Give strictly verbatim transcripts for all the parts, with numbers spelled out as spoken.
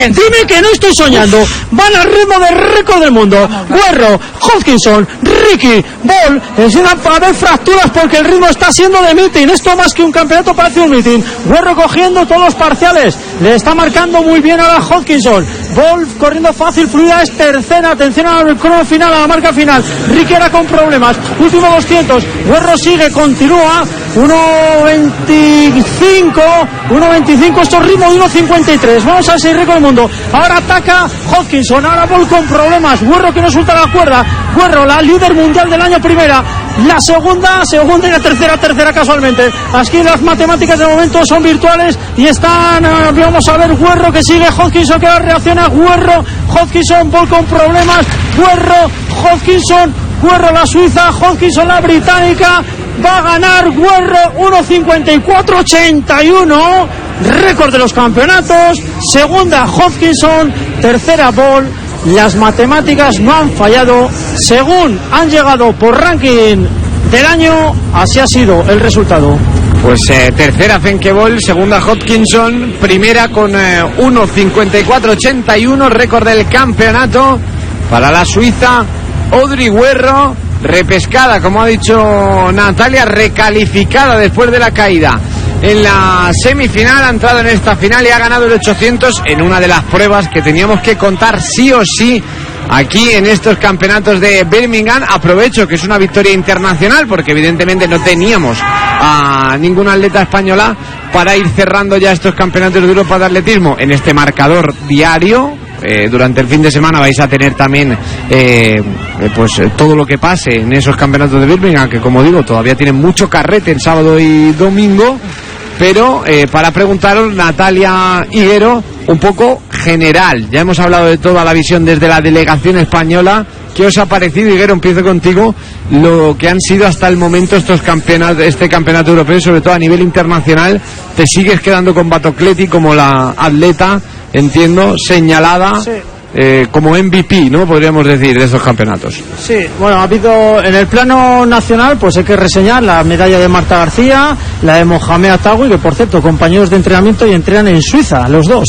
Dime que no estoy soñando. Van al ritmo del récord del mundo. Guerro, Hodgkinson, Ricky, Ball. Es una a ver fracturas porque el ritmo está siendo de meeting. Esto más que un campeonato parece un meeting. Guerro cogiendo todos los parciales. Le está marcando muy bien a la Hodgkinson. Ball corriendo fácil, fluida, es tercera. Atención al crono final, a la marca final. Ricky era con problemas. Último doscientos. Guerro sigue, continúa. uno veinticinco. uno veinticinco. Esto es ritmo de uno cincuenta y tres. Vamos a seguir récord del mundo. Ahora ataca Hodgkinson, ahora Ball con problemas. Guerro que no suelta la cuerda. Guerro, la líder mundial del año primera. La segunda, segunda y la tercera, tercera casualmente. Aquí las matemáticas de momento son virtuales y están, vamos a ver, Guerro que sigue, Hodgkinson que ahora reacciona, Guerro, Hodgkinson, Ball con problemas, Guerro, Hodgkinson, Guerro la suiza, Hodgkinson la británica. Va a ganar Guerro uno cincuenta y cuatro ochenta y uno, récord de los campeonatos. Segunda Hodgkinson, tercera Ball. Las matemáticas no han fallado. Según han llegado por ranking del año, así ha sido el resultado. Pues eh, tercera Femke Ball, segunda Hodgkinson, primera con eh, uno cincuenta y cuatro ochenta y uno, récord del campeonato para la suiza Audrey Guerro. Repescada, como ha dicho Natalia, recalificada después de la caída en la semifinal, ha entrado en esta final y ha ganado el ochocientos en una de las pruebas que teníamos que contar sí o sí aquí en estos campeonatos de Birmingham. Aprovecho que es una victoria internacional porque evidentemente no teníamos a ninguna atleta española para ir cerrando ya estos campeonatos de Europa de atletismo en este marcador diario. Eh, durante el fin de semana vais a tener también eh, pues eh, todo lo que pase en esos campeonatos de Birmingham, que como digo todavía tienen mucho carrete el sábado y domingo. Pero eh, para preguntaros, Natalia Higuero, un poco general, ya hemos hablado de toda la visión desde la delegación española. ¿Qué os ha parecido, Higuero? Empiezo contigo, lo que han sido hasta el momento estos campeonatos, este campeonato europeo, sobre todo a nivel internacional. Te sigues quedando con Batocletti como la atleta, entiendo, señalada, sí, eh, como M V P, ¿no? Podríamos decir, de estos campeonatos. Sí, bueno, ha habido en el plano nacional, pues hay que reseñar la medalla de Marta García, la de Mohamed Atawi, que por cierto, compañeros de entrenamiento y entrenan en Suiza, los dos.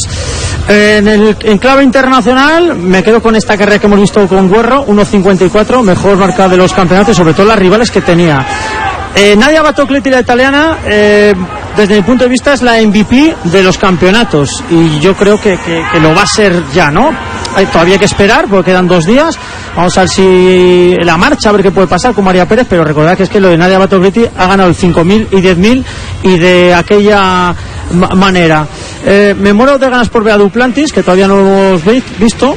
En el en clave internacional me quedo con esta carrera que hemos visto con Guerro, uno cincuenta y cuatro, mejor marca de los campeonatos, sobre todo las rivales que tenía. Eh, Nadia Batocletti, la italiana, eh, desde mi punto de vista es la M V P de los campeonatos y yo creo que, que, que lo va a ser ya, ¿no? Hay, todavía hay que esperar porque quedan dos días. Vamos a ver si la marcha, a ver qué puede pasar con María Pérez, pero recordad que es que lo de Nadia Batocletti ha ganado el cinco mil y diez mil y de aquella ma- manera. Eh, me muero de ganas por ver a Duplantis, que todavía no lo hemos visto,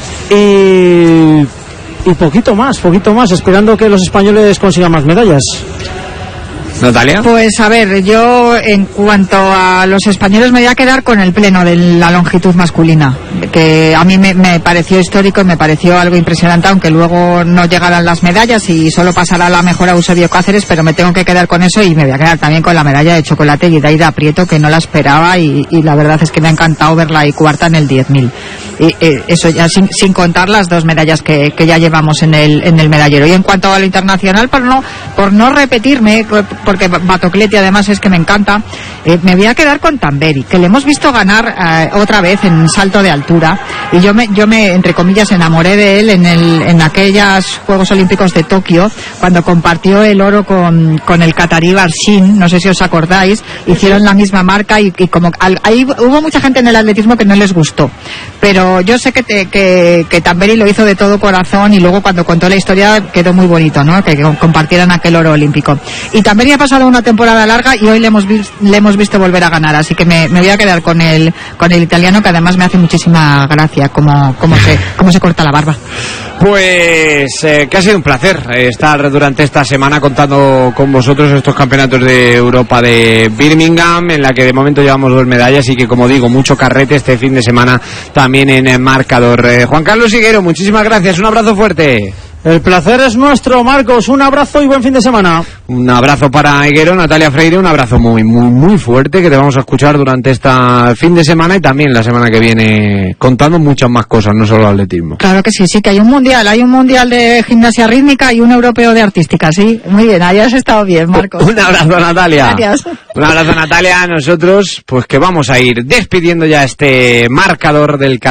y, y poquito más, poquito más, esperando que los españoles consigan más medallas. Natalia. Pues a ver, yo en cuanto a los españoles me voy a quedar con el pleno de la longitud masculina, que a mí me, me pareció histórico y me pareció algo impresionante, aunque luego no llegaran las medallas y solo pasará la mejor a Eusebio Cáceres, pero me tengo que quedar con eso y me voy a quedar también con la medalla de chocolate y Daida Prieto, que no la esperaba y, y la verdad es que me ha encantado verla ahí cuarta en el diez mil. Y, eh, eso ya sin, sin contar las dos medallas que, que ya llevamos en el, en el medallero. Y en cuanto a lo internacional, por no, por no repetirme, porque Batocletti además es que me encanta, eh, me voy a quedar con Tamberi, que le hemos visto ganar eh, otra vez en salto de altura y yo me, yo me entre comillas enamoré de él en el, en aquellos Juegos Olímpicos de Tokio, cuando compartió el oro con, con el catarí Barshin, no sé si os acordáis, hicieron la misma marca y, y como al, ahí hubo mucha gente en el atletismo que no les gustó, pero yo sé que, te, que, que Tamberi lo hizo de todo corazón y luego cuando contó la historia quedó muy bonito, ¿no? Que, que compartieran aquel oro olímpico. Y Tamberi ha pasado una temporada larga y hoy le hemos, vi, le hemos visto volver a ganar, así que me, me voy a quedar con el, con el italiano, que además me hace muchísima gracia cómo, cómo, se, cómo se corta la barba. Pues eh, que ha sido un placer estar durante esta semana contando con vosotros estos campeonatos de Europa de Birmingham, en la que de momento llevamos dos medallas y que, como digo, mucho carrete este fin de semana también en el marcador. Eh, Juan Carlos Higuero, muchísimas gracias, un abrazo fuerte. El placer es nuestro, Marcos. Un abrazo y buen fin de semana. Un abrazo para Higuero, Natalia Freire, un abrazo muy, muy, muy fuerte que te vamos a escuchar durante este fin de semana y también la semana que viene, contando muchas más cosas, no solo atletismo. Claro que sí, sí, que hay un mundial, hay un mundial de gimnasia rítmica y un europeo de artística, sí. Muy bien, ahí has estado bien, Marcos. Un abrazo, Natalia. Gracias. Un abrazo, Natalia. Nosotros, pues que vamos a ir despidiendo ya este marcador del